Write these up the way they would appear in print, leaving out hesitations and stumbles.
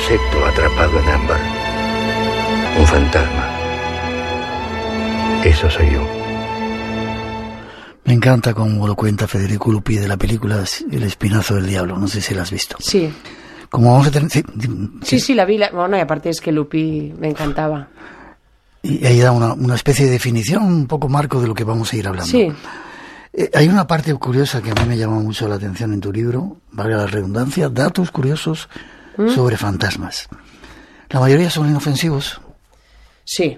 insecto atrapado en ámbar. Un fantasma. Eso soy yo. Me encanta cómo lo cuenta Federico Lupi de la película El espinazo del diablo. No sé si la has visto. Sí. Como vamos a tener... Sí, la vi. Bueno, y aparte es que Lupi me encantaba. Y ahí da una especie de definición, un poco marco de lo que vamos a ir hablando. Sí. Hay una parte curiosa que a mí me llama mucho la atención en tu libro, valga la redundancia, datos curiosos sobre fantasmas. La mayoría son inofensivos. Sí,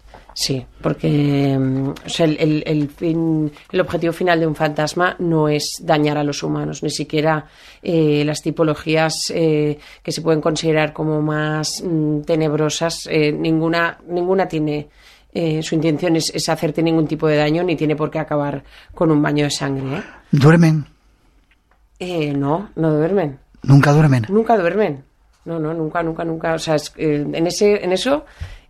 porque o sea, el objetivo final de un fantasma no es dañar a los humanos, ni siquiera las tipologías que se pueden considerar como más tenebrosas, ninguna tiene... su intención es hacerte ningún tipo de daño, ni tiene por qué acabar con un baño de sangre. ¿Duermen? No duermen. ¿Nunca duermen? Nunca duermen. No, nunca. O sea, en eso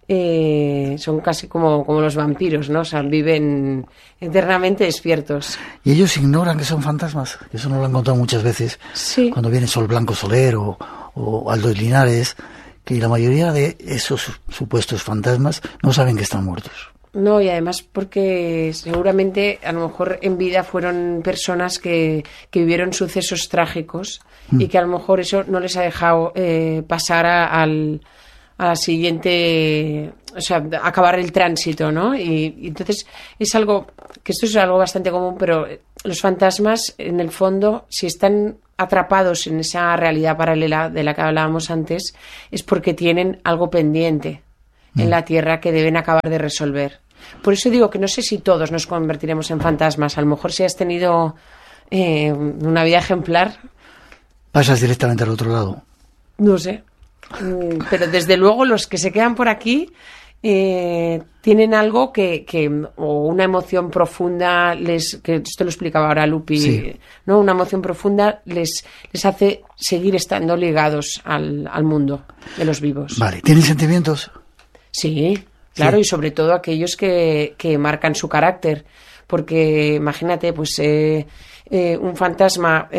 son casi como los vampiros, ¿no? O sea, viven eternamente despiertos. ¿Y ellos ignoran que son fantasmas? Eso nos lo han contado muchas veces. Sí. Cuando viene Sol Blanco Soler o Aldo Linares, que la mayoría de esos supuestos fantasmas no saben que están muertos. No, y además porque seguramente a lo mejor en vida fueron personas que vivieron sucesos trágicos y que a lo mejor eso no les ha dejado pasar a la siguiente, o sea, acabar el tránsito, ¿no? Y entonces es algo, que esto es algo bastante común, pero los fantasmas, en el fondo, si están atrapados en esa realidad paralela de la que hablábamos antes, es porque tienen algo pendiente en la Tierra que deben acabar de resolver. Por eso digo que no sé si todos nos convertiremos en fantasmas. A lo mejor si has tenido una vida ejemplar... ¿Pasas directamente al otro lado? No sé. Pero desde luego los que se quedan por aquí tienen algo o una emoción profunda, que esto lo explicaba ahora Lupi, sí. ¿No? Una emoción profunda les hace seguir estando ligados al mundo de los vivos. Vale, ¿tienen sentimientos? Sí, claro, sí. Y sobre todo aquellos que marcan su carácter, porque imagínate, pues un fantasma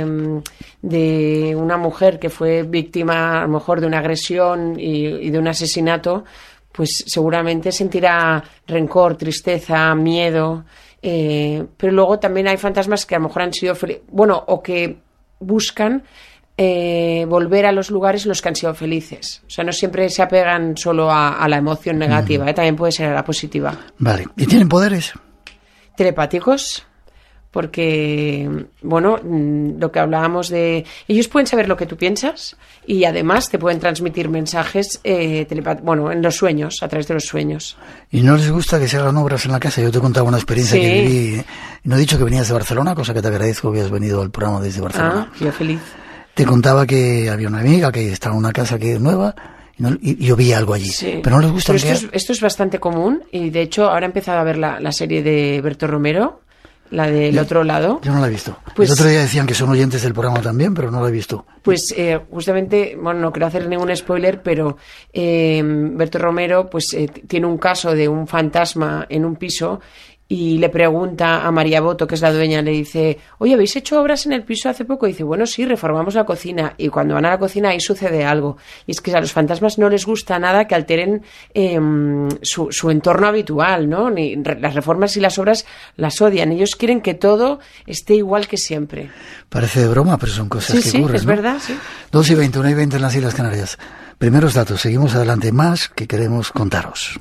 de una mujer que fue víctima a lo mejor de una agresión y de un asesinato, pues seguramente sentirá rencor, tristeza, miedo, pero luego también hay fantasmas que a lo mejor han sido o que buscan volver a los lugares en los que han sido felices. O sea, no siempre se apegan solo a la emoción negativa, también puede ser a la positiva. Vale, ¿y tienen poderes? Telepáticos, porque, bueno, lo que hablábamos de... Ellos pueden saber lo que tú piensas y además te pueden transmitir mensajes en los sueños, a través de los sueños. ¿Y no les gusta que se hagan obras en la casa? Yo te contaba una experiencia que viví. No he dicho que venías de Barcelona, cosa que te agradezco que has venido al programa desde Barcelona. Yo feliz. Te contaba que había una amiga que estaba en una casa que es nueva y yo vi algo allí. Sí. Pero no les gusta. Pero esto es bastante común y de hecho ahora he empezado a ver la serie de Berto Romero, la del otro lado. Yo no la he visto. Pues, el otro día decían que son oyentes del programa también, pero no la he visto. Pues justamente, bueno, no quiero hacer ningún spoiler, pero Berto Romero pues tiene un caso de un fantasma en un piso y le pregunta a María Boto, que es la dueña, le dice, oye, ¿habéis hecho obras en el piso hace poco? Y dice, bueno, sí, reformamos la cocina. Y cuando van a la cocina ahí sucede algo. Y es que a los fantasmas no les gusta nada que alteren su entorno habitual, ¿no? Ni las reformas y las obras las odian. Ellos quieren que todo esté igual que siempre. Parece de broma, pero son cosas que ocurren, es ¿no? verdad, sí. 2:20, 1:20 en las Islas Canarias. Primeros datos, seguimos adelante. Más que queremos contaros.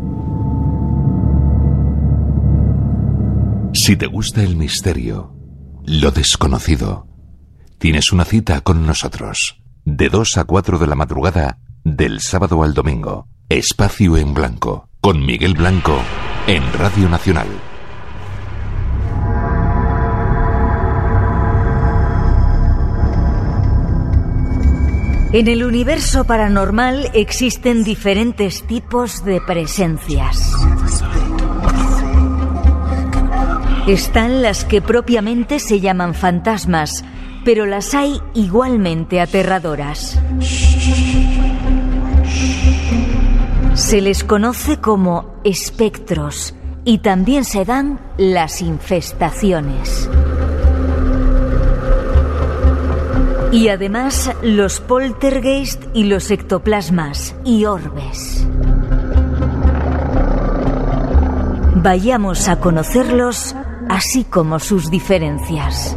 Si te gusta el misterio, lo desconocido, tienes una cita con nosotros. De 2 a 4 de la madrugada, del sábado al domingo. Espacio en Blanco, con Miguel Blanco, en Radio Nacional. En el universo paranormal existen diferentes tipos de presencias. Están las que propiamente se llaman fantasmas, pero las hay igualmente aterradoras. Se les conoce como espectros y también se dan las infestaciones. Y además los poltergeist y los ectoplasmas y orbes. Vayamos a conocerlos, así como sus diferencias.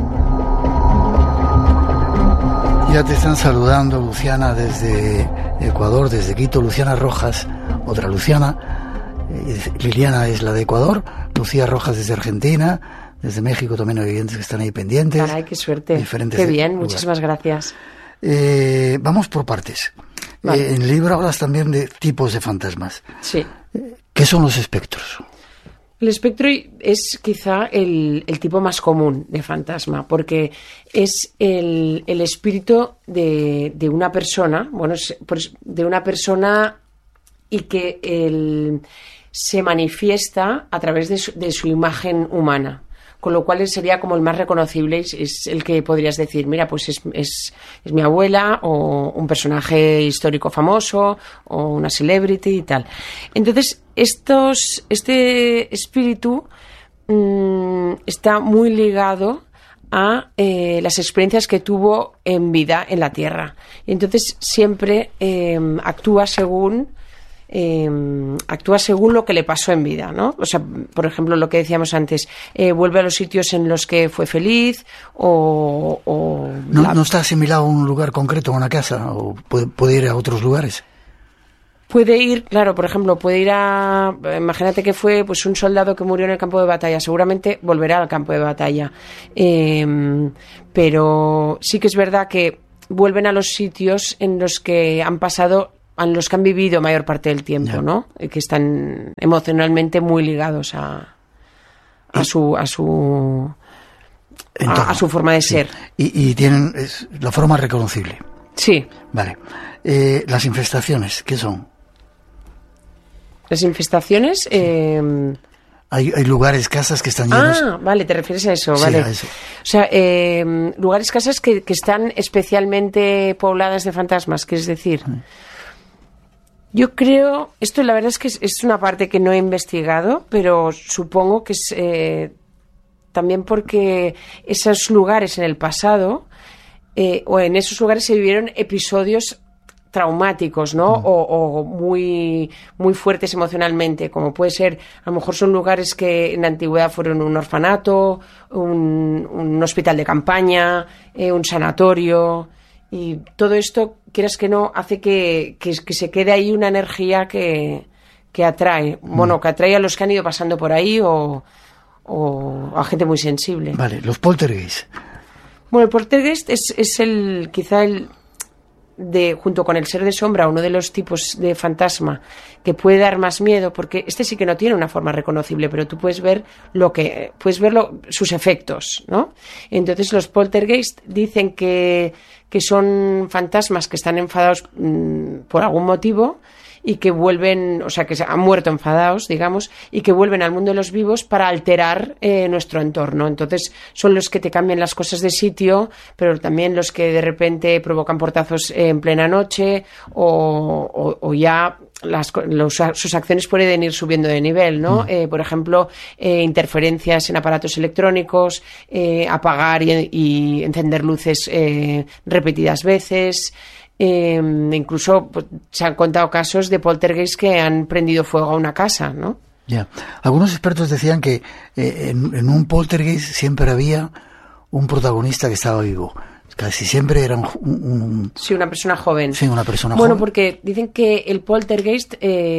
Ya te están saludando, Luciana, desde Ecuador, desde Quito. Luciana Rojas, otra Luciana. Liliana es la de Ecuador. Lucía Rojas desde Argentina. Desde México también hay oyentes que están ahí pendientes. Caray, qué suerte. Qué bien, muchísimas gracias. Vamos por partes. Vale. En el libro hablas también de tipos de fantasmas. Sí. ¿Qué son los espectros? El espectro es quizá el tipo más común de fantasma, porque es el espíritu de una persona, de una persona y que se manifiesta a través de su imagen humana. Con lo cual sería como el más reconocible, es el que podrías decir, mira, pues es mi abuela, o un personaje histórico famoso, o una celebrity y tal. Entonces, este espíritu está muy ligado a las experiencias que tuvo en vida en la Tierra. Entonces, siempre actúa según lo que le pasó en vida, ¿no? O sea, por ejemplo, lo que decíamos antes, vuelve a los sitios en los que fue feliz ¿No está asimilado a un lugar concreto, a una casa? ¿O puede ir a otros lugares? Puede ir, claro, por ejemplo, imagínate que fue pues un soldado que murió en el campo de batalla, seguramente volverá al campo de batalla. Pero sí que es verdad que vuelven a los sitios en los que han pasado, en los que han vivido mayor parte del tiempo, ¿no? Que están emocionalmente muy ligados a su forma de ser. Y tienen la forma reconocible. Sí. Vale. Las infestaciones, ¿qué son? Las infestaciones... Hay lugares, casas que están llenos... Ah, vale, te refieres a eso, sí, vale. A eso. O sea, lugares, casas que están especialmente pobladas de fantasmas, ¿quieres decir? Yo creo, esto la verdad es que es una parte que no he investigado, pero supongo que es también porque esos lugares en el pasado, o en esos lugares se vivieron episodios traumáticos, ¿no? O muy, muy fuertes emocionalmente, como puede ser, a lo mejor son lugares que en la antigüedad fueron un orfanato, un hospital de campaña, un sanatorio, y todo esto, quieras que no, hace que se quede ahí una energía que atrae, que atrae a los que han ido pasando por ahí o a gente muy sensible. Vale, los poltergeist. Bueno, el poltergeist es quizá junto con el ser de sombra, uno de los tipos de fantasma que puede dar más miedo, porque este sí que no tiene una forma reconocible, pero tú puedes ver sus efectos, ¿no? Entonces los poltergeist dicen que son fantasmas que están enfadados por algún motivo y que vuelven, o sea, que han muerto enfadados, digamos, y que vuelven al mundo de los vivos para alterar nuestro entorno. Entonces, son los que te cambian las cosas de sitio, pero también los que de repente provocan portazos en plena noche o ya sus acciones pueden ir subiendo de nivel, ¿no? Por ejemplo, interferencias en aparatos electrónicos, apagar y encender luces repetidas veces. Incluso pues, se han contado casos de poltergeist que han prendido fuego a una casa, ¿no? Ya. Algunos expertos decían que en un poltergeist siempre había un protagonista que estaba vivo. Casi siempre era Sí, una persona joven. Sí, una persona joven. Bueno, porque dicen que el poltergeist,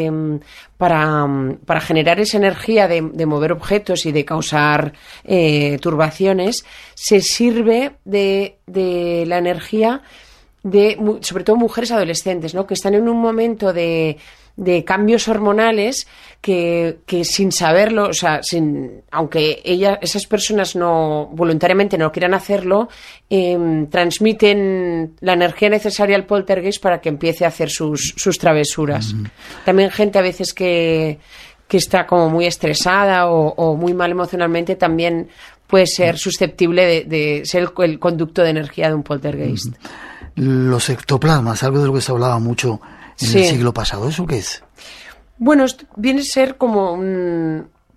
para generar esa energía de mover objetos y de causar turbaciones, se sirve de la energía sobre todo mujeres adolescentes, ¿no? Que están en un momento de cambios hormonales que sin saberlo, o sea, aunque esas personas no voluntariamente no quieran hacerlo, transmiten la energía necesaria al poltergeist para que empiece a hacer sus travesuras. También gente a veces que está como muy estresada o muy mal emocionalmente también puede ser susceptible de ser el conducto de energía de un poltergeist. Los ectoplasmas, algo de lo que se hablaba mucho en el siglo pasado, ¿eso qué es? Bueno, esto viene a ser como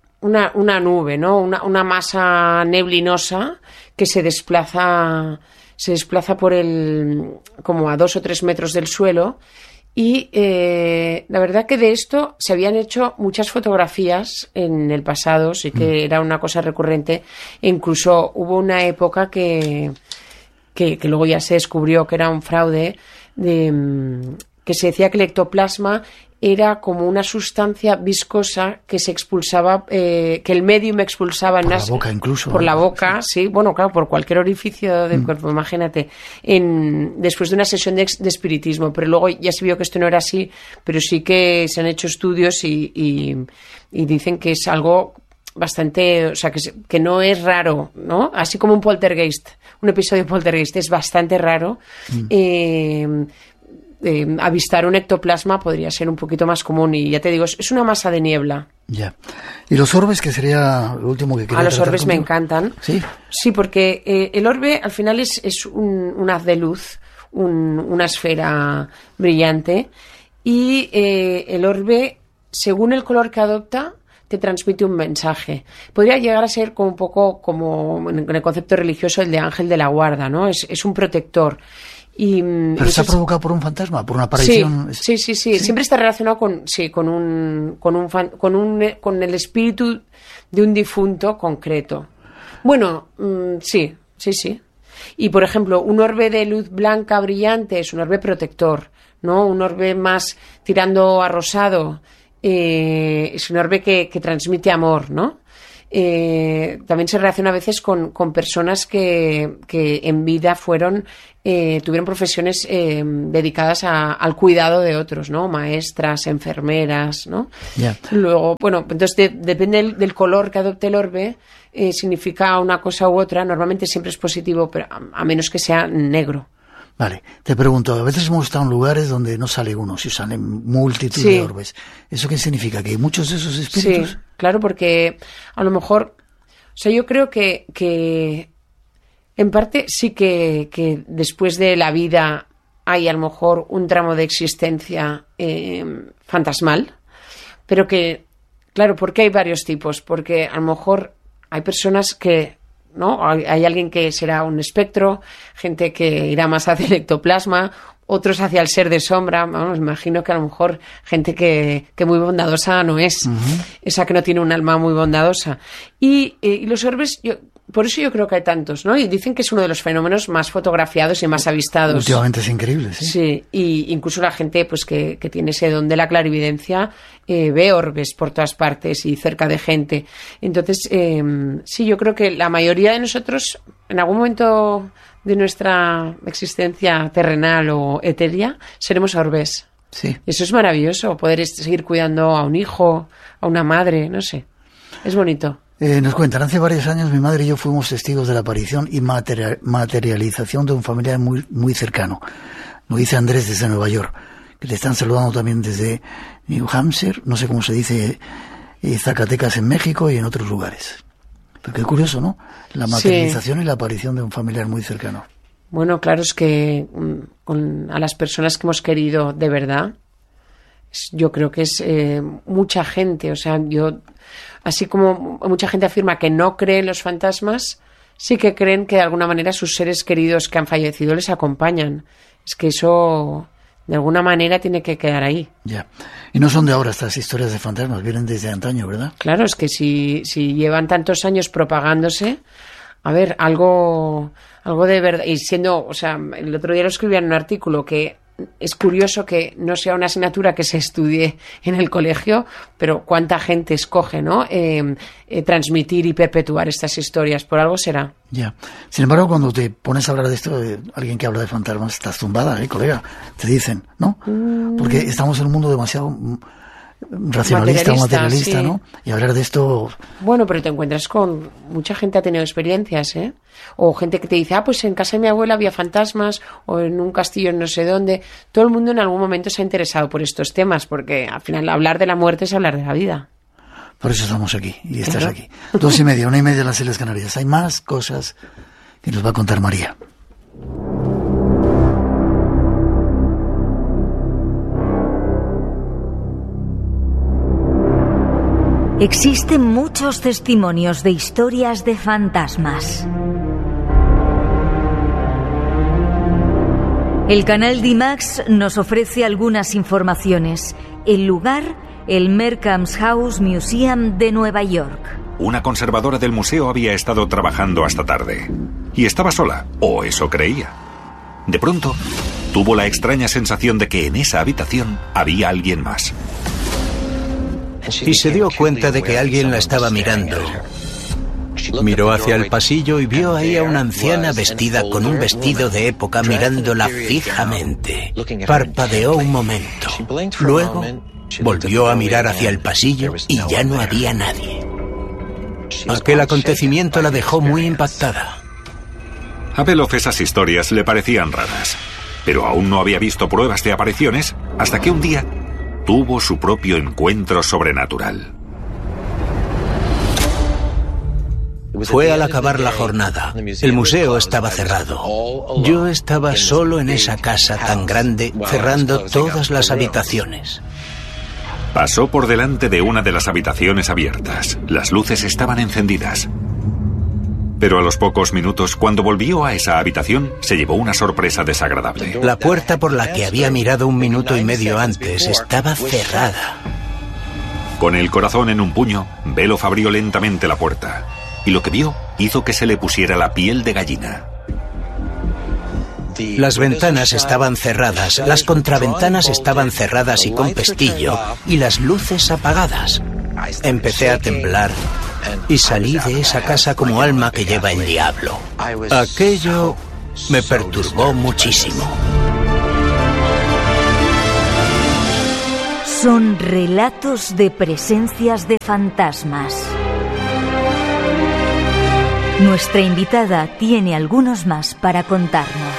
una nube, ¿no? Una masa neblinosa que se desplaza se desplaza como a 2 o 3 metros del suelo. Y la verdad que de esto se habían hecho muchas fotografías en el pasado, sí que era una cosa recurrente. E incluso hubo una época que luego ya se descubrió que era un fraude, que se decía que el ectoplasma era como una sustancia viscosa que se expulsaba, que el medium expulsaba por la boca incluso. Por la boca, sí, bueno, claro, por cualquier orificio del cuerpo, imagínate, después de una sesión de espiritismo, pero luego ya se vio que esto no era así, pero sí que se han hecho estudios y dicen que es algo bastante, o sea, que no es raro, ¿no? Así como un poltergeist, un episodio de poltergeist es bastante raro. Avistar un ectoplasma podría ser un poquito más común y ya te digo, es una masa de niebla. Ya. ¿Y los orbes, que sería lo último que quería los orbes contigo? Me encantan. Sí. Sí, porque el orbe al final es un haz de luz, una esfera brillante y el orbe, según el color que adopta, te transmite un mensaje. Podría llegar a ser como un poco como en el concepto religioso el de ángel de la guarda, ¿no? Es un protector. Pero está provocado por un fantasma, por una aparición. Sí. Siempre está relacionado con el espíritu de un difunto concreto. Bueno, sí. Y por ejemplo, un orbe de luz blanca brillante es un orbe protector, ¿no? Un orbe más tirando a rosado es un orbe que transmite amor, ¿no? También se relaciona a veces con personas que en vida tuvieron profesiones dedicadas al cuidado de otros, ¿no? Maestras, enfermeras, ¿no? Yeah. Luego, bueno, entonces depende del color que adopte el orbe, significa una cosa u otra. Normalmente siempre es positivo, pero a menos que sea negro. Vale, te pregunto, a veces hemos estado en lugares donde no sale uno, si salen multitud de orbes. ¿Eso qué significa? ¿Que hay muchos de esos espíritus? Sí, claro, porque a lo mejor, o sea, yo creo que en parte sí que después de la vida hay a lo mejor un tramo de existencia fantasmal, pero que, claro, porque hay varios tipos, porque a lo mejor hay personas que, ¿no? Hay alguien que será un espectro, gente que irá más hacia el ectoplasma, otros hacia el ser de sombra. Vamos, imagino que a lo mejor gente que muy bondadosa no es, esa que no tiene un alma muy bondadosa. Y los orbes, por eso yo creo que hay tantos, ¿no? Y dicen que es uno de los fenómenos más fotografiados y más avistados. Últimamente es increíble, sí. Sí, y incluso la gente pues que tiene ese don de la clarividencia ve orbes por todas partes y cerca de gente. Entonces, sí, yo creo que la mayoría de nosotros, en algún momento de nuestra existencia terrenal o etérea, seremos orbes. Sí. Eso es maravilloso, poder seguir cuidando a un hijo, a una madre, no sé. Es bonito. Nos cuentan, hace varios años mi madre y yo fuimos testigos de la aparición y materialización de un familiar muy, muy cercano. Lo dice Andrés desde Nueva York, que le están saludando también desde New Hampshire, no sé cómo se dice, Zacatecas en México y en otros lugares. Pero qué curioso, ¿no? La materialización y la aparición de un familiar muy cercano. Bueno, claro, es que a las personas que hemos querido de verdad, yo creo que es mucha gente, o sea, así como mucha gente afirma que no cree en los fantasmas, sí que creen que de alguna manera sus seres queridos que han fallecido les acompañan. Es que eso de alguna manera tiene que quedar ahí. Ya. Y no son de ahora estas historias de fantasmas, vienen desde antaño, ¿verdad? Claro, es que si llevan tantos años propagándose, a ver, algo de verdad, y siendo, o sea, el otro día lo escribí en un artículo que es curioso que no sea una asignatura que se estudie en el colegio, pero cuánta gente escoge, ¿no? Transmitir y perpetuar estas historias, por algo será. Ya. Sin embargo, cuando te pones a hablar de esto, alguien que habla de fantasmas, estás tumbada, colega, te dicen, ¿no? Porque estamos en un mundo demasiado racionalista o materialista, sí. ¿no? Y hablar de esto... Bueno, pero te encuentras con... Mucha gente ha tenido experiencias, ¿eh? O gente que te dice, pues en casa de mi abuela había fantasmas, o en un castillo en no sé dónde. Todo el mundo en algún momento se ha interesado por estos temas, porque al final hablar de la muerte es hablar de la vida. Por eso estamos aquí, y estás aquí. 2:30, 1:30 en las Islas Canarias. Hay más cosas que nos va a contar María. Existen muchos testimonios de historias de fantasmas. El canal D-Max nos ofrece algunas informaciones. El lugar, el Markham's House Museum de Nueva York. Una conservadora del museo había estado trabajando hasta tarde. Y estaba sola, o eso creía. De pronto, tuvo la extraña sensación de que en esa habitación había alguien más. Y se dio cuenta de que alguien la estaba mirando. Miró hacia el pasillo y vio ahí a una anciana vestida con un vestido de época mirándola fijamente. Parpadeó un momento. Luego volvió a mirar hacia el pasillo y ya no había nadie. Aquel acontecimiento la dejó muy impactada. A Beloff esas historias le parecían raras, pero aún no había visto pruebas de apariciones hasta que un día tuvo su propio encuentro sobrenatural. Fue al acabar la jornada. El museo estaba cerrado. Yo estaba solo en esa casa tan grande, cerrando todas las habitaciones. Pasó por delante de una de las habitaciones abiertas. Las luces estaban encendidas. Pero a los pocos minutos, cuando volvió a esa habitación, se llevó una sorpresa desagradable. La puerta por la que había mirado 1 minuto y medio antes estaba cerrada. Con el corazón en un puño, Beloff abrió lentamente la puerta. Y lo que vio hizo que se le pusiera la piel de gallina. Las ventanas estaban cerradas, las contraventanas estaban cerradas y con pestillo, y las luces apagadas. Empecé a temblar y salí de esa casa como alma que lleva el diablo. Aquello me perturbó muchísimo. Son relatos de presencias de fantasmas. Nuestra invitada tiene algunos más para contarnos.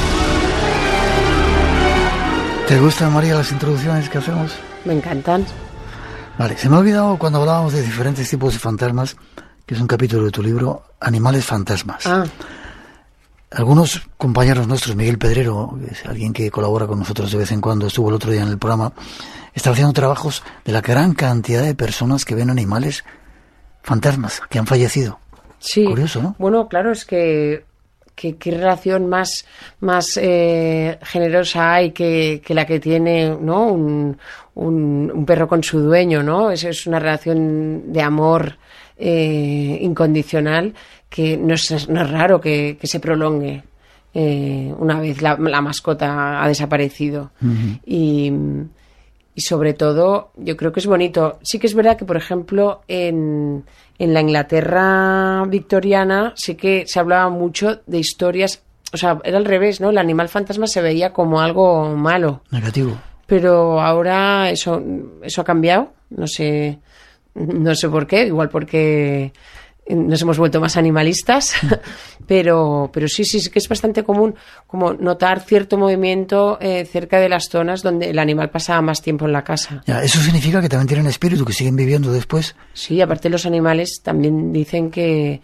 ¿Te gustan, María, las introducciones que hacemos? Me encantan. Vale, se me ha olvidado cuando hablábamos de diferentes tipos de fantasmas, que es un capítulo de tu libro, Animales Fantasmas. Algunos compañeros nuestros, Miguel Pedrero, que es alguien que colabora con nosotros de vez en cuando, estuvo el otro día en el programa, está haciendo trabajos de la gran cantidad de personas que ven animales fantasmas, que han fallecido. Sí. Curioso, ¿no? Bueno, claro, es que qué relación más generosa hay que la que tiene, ¿no? un perro con su dueño, ¿no? Es una relación de amor incondicional que no es raro que se prolongue una vez la mascota ha desaparecido. Uh-huh. Y sobre todo, yo creo que es bonito. Sí que es verdad que, por ejemplo, en la Inglaterra victoriana sí que se hablaba mucho de historias, o sea, era al revés, ¿no? El animal fantasma se veía como algo malo. Negativo. Pero ahora eso ha cambiado, no sé por qué, igual porque nos hemos vuelto más animalistas, pero sí que es bastante común como notar cierto movimiento cerca de las zonas donde el animal pasaba más tiempo en la casa. Ya, eso significa que también tienen espíritu, que siguen viviendo después. Sí, aparte los animales también dicen que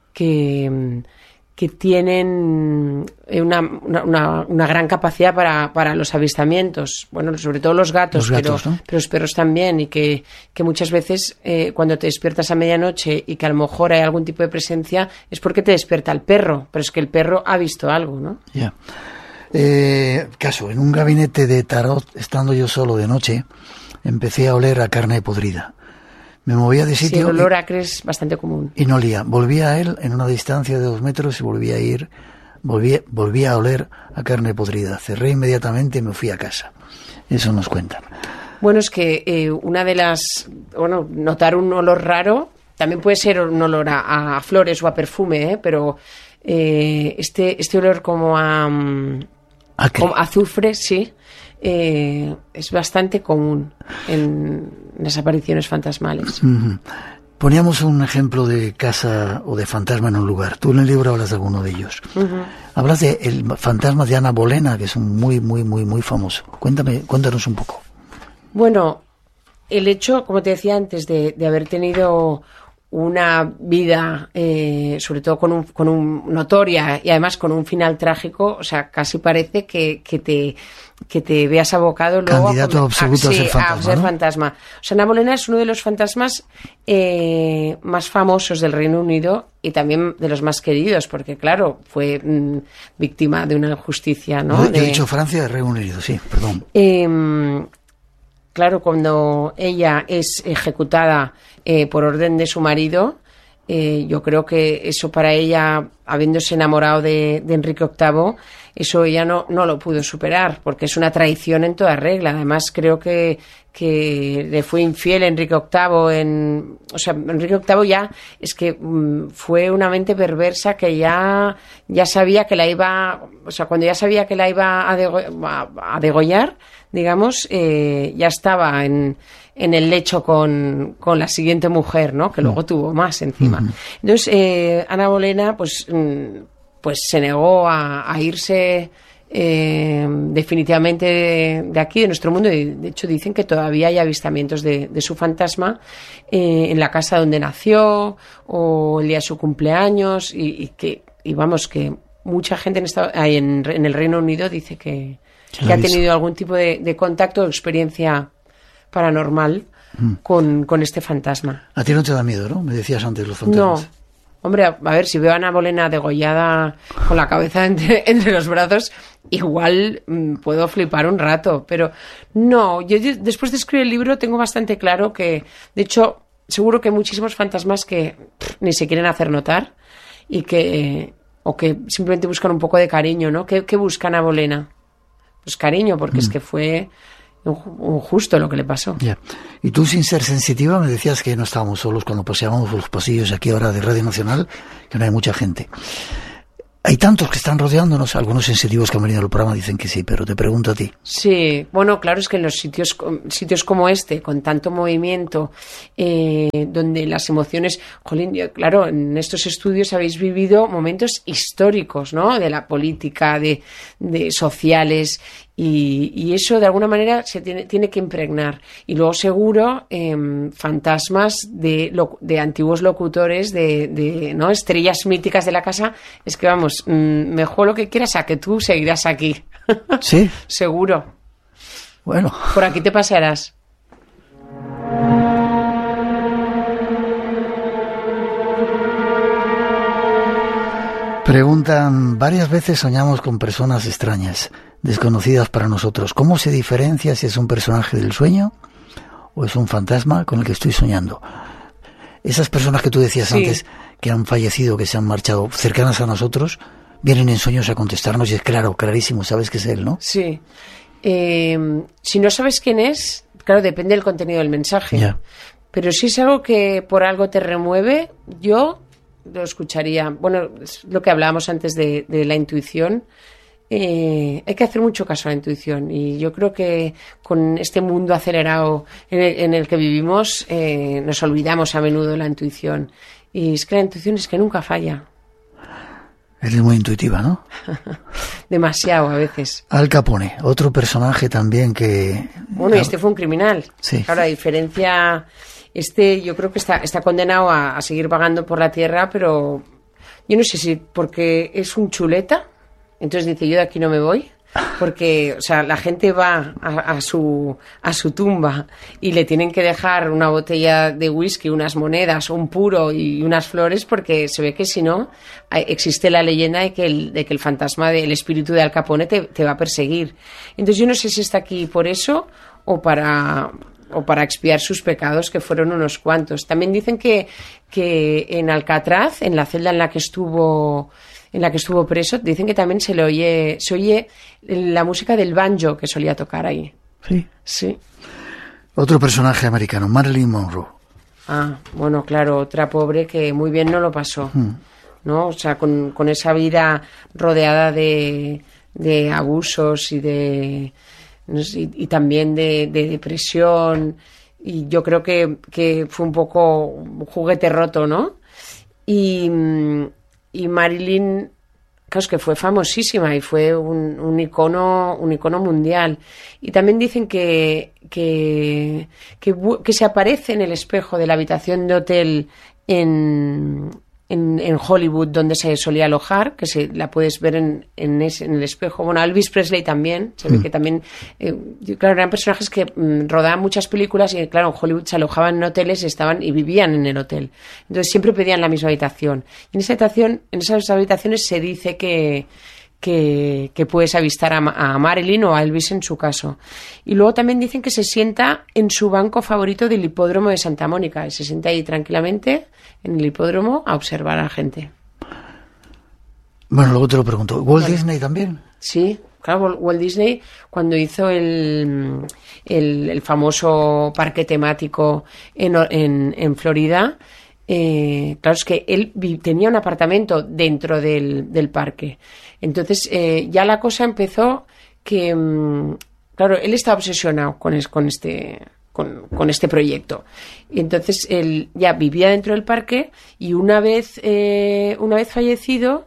tienen una gran capacidad para los avistamientos. Bueno, sobre todo los gatos, ¿no? Pero los perros también. Y que muchas veces cuando te despiertas a medianoche y que a lo mejor hay algún tipo de presencia, es porque te despierta el perro. Pero es que el perro ha visto algo, ¿no? Ya. Caso, en un gabinete de tarot, estando yo solo de noche, empecé a oler a carne podrida. Me movía de sitio. Sí, el olor acre es bastante común. Y no olía. Volvía a él en una distancia de 2 metros y volvía a ir. Volvía a oler a carne podrida. Cerré inmediatamente y me fui a casa. Eso nos cuentan. Bueno, es que una de las... Bueno, notar un olor raro también puede ser un olor a flores o a perfume, pero este olor como a azufre, sí. Es bastante común en las apariciones fantasmales. Uh-huh. Poníamos un ejemplo de casa o de fantasma en un lugar. Tú en el libro hablas de alguno de ellos. Uh-huh. Hablas de el fantasma de Ana Bolena, que es un muy famoso. Cuéntanos un poco. Bueno, el hecho, como te decía antes, de haber tenido una vida, sobre todo con un notoria y además con un final trágico, o sea, casi parece que te veas abocado luego candidato absoluto a ser fantasma, a ser fantasma. O sea, Ana Bolena es uno de los fantasmas más famosos del Reino Unido y también de los más queridos, porque claro, fue víctima de una injusticia, ¿no? Yo he dicho Francia y Reino Unido, sí, perdón. Claro, cuando ella es ejecutada por orden de su marido, yo creo que eso para ella, habiéndose enamorado de Enrique VIII, eso ella no lo pudo superar, porque es una traición en toda regla. Además, creo que le fue infiel Enrique VIII. O sea, Enrique VIII ya es que fue una mente perversa que ya sabía que la iba... O sea, cuando ya sabía que la iba a degollar, digamos, ya estaba en el lecho con la siguiente mujer, ¿no? Que luego tuvo más encima. Entonces, Ana Bolena, pues se negó a irse definitivamente de aquí, de nuestro mundo, y de hecho dicen que todavía hay avistamientos de su fantasma en la casa donde nació o el día de su cumpleaños y vamos, que mucha gente en el Reino Unido dice que ha tenido algún tipo de contacto o experiencia paranormal con este fantasma. A ti no te da miedo, ¿no? Me decías antes los fantasmas. No. Hombre, a ver, si veo a Ana Bolena degollada con la cabeza entre los brazos, igual puedo flipar un rato, pero no, yo después de escribir el libro tengo bastante claro que, de hecho, seguro que hay muchísimos fantasmas que ni se quieren hacer notar y que simplemente buscan un poco de cariño, ¿no? ¿Qué busca Ana Bolena? Pues cariño, porque es que fue justo lo que le pasó. Yeah. Y tú, sin ser sensitiva, me decías que no estábamos solos cuando paseábamos por los pasillos aquí ahora de Radio Nacional, que no hay mucha gente. Hay tantos que están rodeándonos, algunos sensitivos que han venido al programa dicen que sí, pero te pregunto a ti. Sí, bueno, claro, es que en los sitios como este, con tanto movimiento, donde las emociones, jolín, claro, en estos estudios habéis vivido momentos históricos, ¿no? De la política, de sociales, y eso de alguna manera se tiene que impregnar. Y luego seguro fantasmas de antiguos locutores, ¿no? Estrellas míticas de la casa. Es que vamos, mejor lo que quieras a que tú seguirás aquí. ¿Sí? Seguro. Bueno. Por aquí te pasearás. Preguntan, varias veces soñamos con personas extrañas, desconocidas para nosotros. ¿Cómo se diferencia si es un personaje del sueño o es un fantasma con el que estoy soñando? Esas personas que tú decías antes, que han fallecido, que se han marchado, cercanas a nosotros, vienen en sueños a contestarnos y es clarísimo, sabes que es él, ¿no? Sí. Si no sabes quién es, claro, depende del contenido del mensaje. Ya. Pero si es algo que por algo te remueve, yo lo escucharía. Bueno, es lo que hablábamos antes de la intuición. Hay que hacer mucho caso a la intuición y yo creo que con este mundo acelerado en el que vivimos nos olvidamos a menudo de la intuición. Y es que la intuición es que nunca falla. Eres muy intuitiva, ¿no? Demasiado a veces. Al Capone, otro personaje también que... Bueno, este fue un criminal. Sí. Claro, a diferencia... yo creo que está condenado a seguir vagando por la tierra, pero yo no sé si porque es un chuleta, entonces dice, yo de aquí no me voy, porque, o sea, la gente va a su tumba y le tienen que dejar una botella de whisky, unas monedas, un puro y unas flores, porque se ve que si no, existe la leyenda de que el fantasma del espíritu de Al Capone te va a perseguir. Entonces yo no sé si está aquí por eso o para expiar sus pecados, que fueron unos cuantos. También dicen que en Alcatraz, en la celda en la que estuvo preso, dicen que también se oye la música del banjo que solía tocar ahí. Sí. Sí. Otro personaje americano, Marilyn Monroe. Ah, bueno, claro, otra pobre que muy bien no lo pasó, ¿no? O sea, con esa vida rodeada de abusos y también de depresión, y yo creo que fue un poco un juguete roto, ¿no? Y Marilyn, claro, es que fue famosísima y fue un icono mundial. Y también dicen que se aparece en el espejo de la habitación de hotel en Hollywood, donde se solía alojar, que la puedes ver en el espejo. Bueno, Elvis Presley también, se ve que también, claro, eran personajes que rodaban muchas películas y, claro, en Hollywood se alojaban en hoteles y vivían en el hotel. Entonces siempre pedían la misma habitación. Y en esas habitaciones se dice que puedes avistar a Marilyn o a Elvis en su caso. Y luego también dicen que se sienta en su banco favorito del hipódromo de Santa Mónica. Y se sienta ahí tranquilamente en el hipódromo a observar a la gente. Bueno, luego te lo pregunto. ¿Walt Disney también? Sí, claro, Walt Disney cuando hizo el famoso parque temático en Florida. Claro, es que él tenía un apartamento dentro del parque. Entonces ya la cosa empezó que, claro, él estaba obsesionado con este proyecto. Y entonces él ya vivía dentro del parque y una vez fallecido,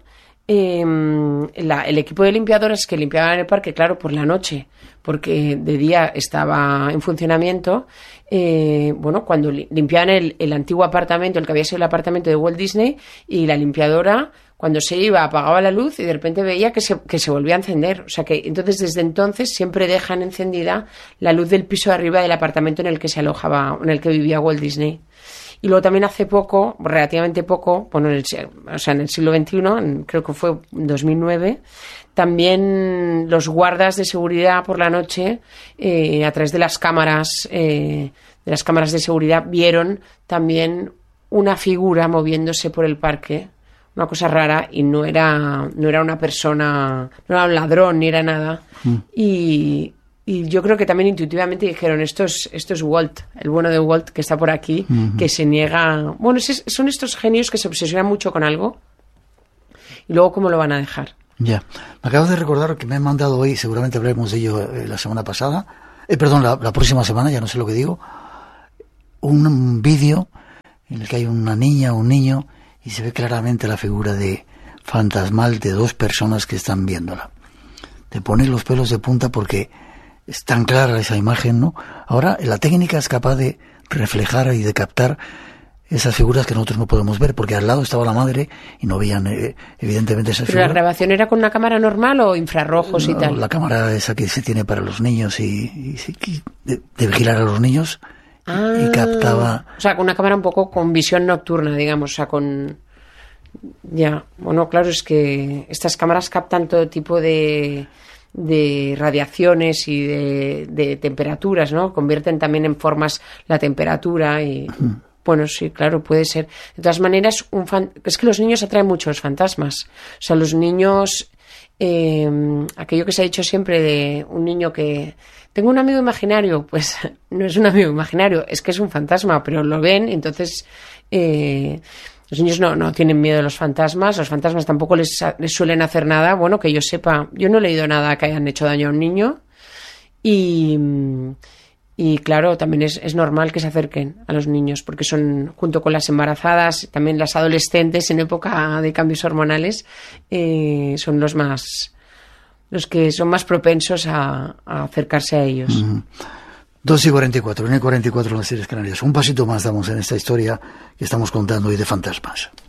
el equipo de limpiadoras que limpiaban el parque, claro, por la noche, porque de día estaba en funcionamiento, cuando limpiaban el antiguo apartamento, el que había sido el apartamento de Walt Disney, y la limpiadora, cuando se iba, apagaba la luz y de repente veía que se volvía a encender. O sea que entonces, desde entonces, siempre dejan encendida la luz del piso de arriba del apartamento en el que se alojaba, en el que vivía Walt Disney. Y luego también hace poco, relativamente poco, bueno, en el siglo XXI, creo que fue en 2009, también los guardas de seguridad por la noche, a través de las cámaras de seguridad, vieron también una figura moviéndose por el parque, una cosa rara, y no era una persona, no era un ladrón ni era nada. Y yo creo que también intuitivamente dijeron, esto es Walt, el bueno de Walt que está por aquí, que se niega. Bueno, son estos genios que se obsesionan mucho con algo y luego cómo lo van a dejar. Ya, me acabo de recordar que me han mandado hoy, seguramente hablaremos de ello la semana pasada, la próxima semana, ya no sé lo que digo, un vídeo en el que hay una niña o un niño y se ve claramente la figura fantasmal de dos personas que están viéndola. Te pones los pelos de punta porque es tan clara esa imagen, ¿no? Ahora la técnica es capaz de reflejar y de captar esas figuras que nosotros no podemos ver, porque al lado estaba la madre y no veían evidentemente esa figura. ¿Pero la grabación era con una cámara normal o infrarrojos y tal? La cámara esa que se tiene para los niños y de vigilar a los niños. Y captaba... O sea, con una cámara un poco con visión nocturna, digamos, o sea, con... Ya, bueno, claro, es que estas cámaras captan todo tipo de radiaciones y de temperaturas, ¿no? Convierten también en formas la temperatura y... Bueno, sí, claro, puede ser. De todas maneras, es que los niños atraen mucho los fantasmas. O sea, los niños... aquello que se ha dicho siempre de un niño que... Tengo un amigo imaginario, pues no es un amigo imaginario, es que es un fantasma, pero lo ven, entonces los niños no tienen miedo de los fantasmas tampoco les suelen hacer nada, bueno, que yo sepa, yo no he leído nada que hayan hecho daño a un niño y claro, también es normal que se acerquen a los niños, porque son, junto con las embarazadas, también las adolescentes en época de cambios hormonales, son los que son más propensos a acercarse a ellos. 2:44, 1:44 en las Islas Canarias. Un pasito más damos en esta historia que estamos contando hoy de fantasmas.